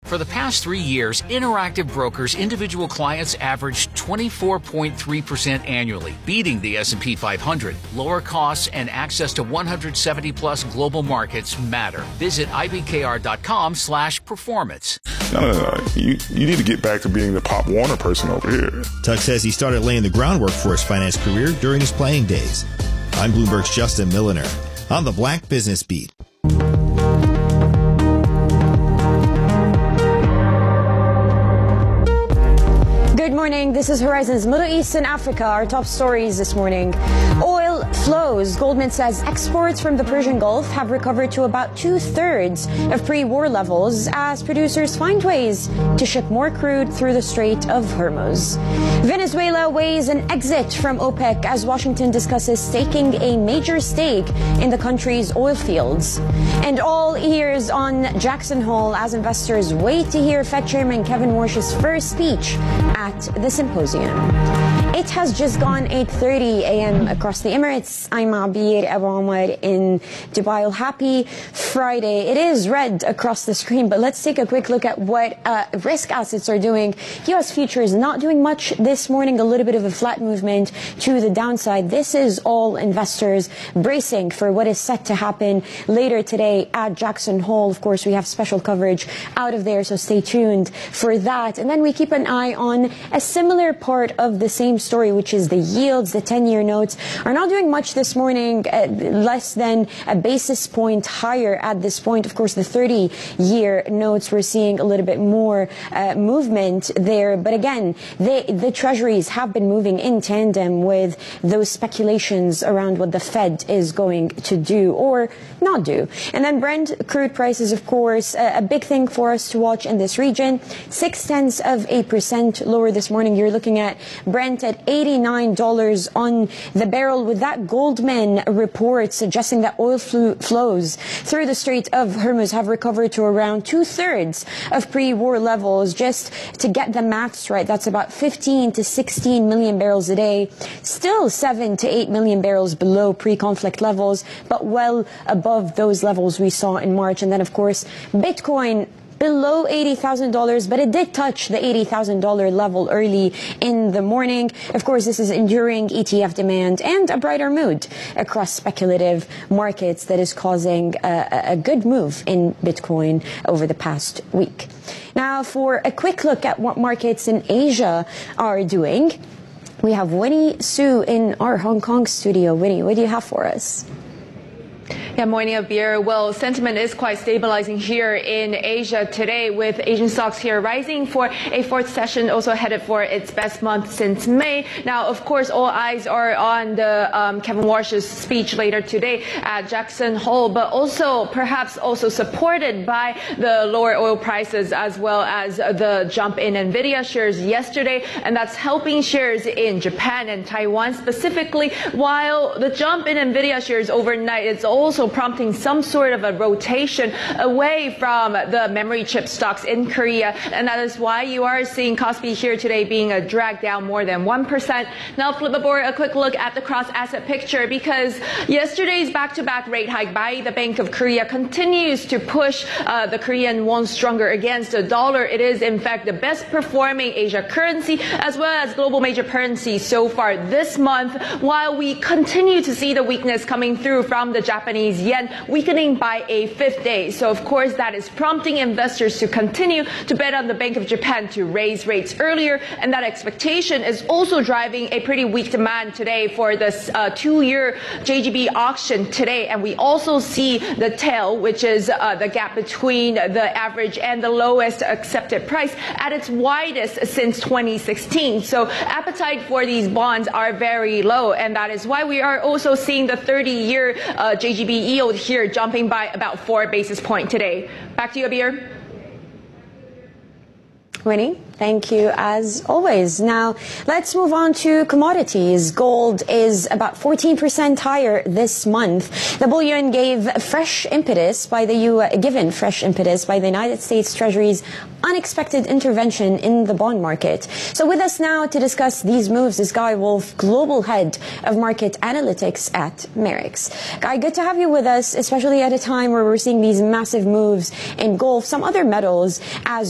For the past 3 years, Interactive Brokers' individual clients averaged 24.3% annually, beating the S&P 500. Lower costs and access to 170-plus global markets matter. Visit ibkr.com/performance. No. You need to get back to being the Pop Warner person over here. Tuck says he started laying the groundwork for his finance career during his playing days. I'm Bloomberg's Justin Milliner on the Black Business Beat. Good morning. This is Horizon's Middle East and Africa. Our top stories this morning. Oil flows. Goldman says exports from the Persian Gulf have recovered to about 2/3 of pre-war levels as producers find ways to ship more crude through the Strait of Hormuz. Venezuela weighs an exit from OPEC as Washington discusses taking a major stake in the country's oil fields. And all ears on Jackson Hole as investors wait to hear Fed Chairman Kevin Warsh's first speech at the symposium. It has just gone 8:30 a.m. across the Emirates. I'm Abir Abu Omar in Dubai. Happy Friday. It is red across the screen, but let's take a quick look at what risk assets are doing. U.S. futures not doing much this morning, a little bit of a flat movement to the downside. This is all investors bracing for what is set to happen later today at Jackson Hole. Of course, we have special coverage out of there, so stay tuned for that. And then we keep an eye on a similar part of the same story, which is the yields. The 10-year notes are not doing much this morning, less than a basis point higher at this point. Of course, the 30-year notes, we're seeing a little bit more movement there. But again, the treasuries have been moving in tandem with those speculations around what the Fed is going to do or not do. And then Brent crude prices, of course, a big thing for us to watch in this region. 0.6% lower this morning. You're looking at Brent at $89 on the barrel, with that Goldman report suggesting that oil flows through the Strait of Hormuz have recovered to around 2/3 of pre-war levels. Just to get the maths right, that's about 15 to 16 million barrels a day. Still 7 to 8 million barrels below pre-conflict levels, but well above those levels we saw in March. And then, of course, Bitcoin below $80,000, but it did touch the $80,000 level early in the morning. Of course, this is enduring ETF demand and a brighter mood across speculative markets that is causing a good move in Bitcoin over the past week. Now, for a quick look at what markets in Asia are doing, we have Winnie Su in our Hong Kong studio. Winnie, what do you have for us? Yeah, morning, Abir. Well, sentiment is quite stabilizing here in Asia today, with Asian stocks here rising for a fourth session, also headed for its best month since May. Now, of course, all eyes are on the Kevin Warsh's speech later today at Jackson Hole, but also perhaps also supported by the lower oil prices as well as the jump in Nvidia shares yesterday, and that's helping shares in Japan and Taiwan specifically, while the jump in Nvidia shares overnight is also prompting some sort of a rotation away from the memory chip stocks in Korea, and that is why you are seeing Kospi here today being a drag down more than 1%. Now flip aboard a quick look at the cross-asset picture, because yesterday's back-to-back rate hike by the Bank of Korea continues to push the Korean won stronger against the dollar. It is in fact the best performing Asia currency as well as global major currency so far this month, while we continue to see the weakness coming through from the Japanese yen, weakening by a fifth day. So of course that is prompting investors to continue to bet on the Bank of Japan to raise rates earlier, and that expectation is also driving a pretty weak demand today for this 2-year JGB auction today. And we also see the tail, which is the gap between the average and the lowest accepted price, at its widest since 2016. So appetite for these bonds are very low, and that is why we are also seeing the 30-year JGB yield here jumping by about 4 basis points today. Back to you, Abir. Winnie, thank you as always. Now, let's move on to commodities. Gold is about 14% higher this month. The bullion given fresh impetus by the United States Treasury's unexpected intervention in the bond market. So with us now to discuss these moves is Guy Wolf, Global Head of Market Analytics at Merix. Guy, good to have you with us, especially at a time where we're seeing these massive moves in gold, some other metals as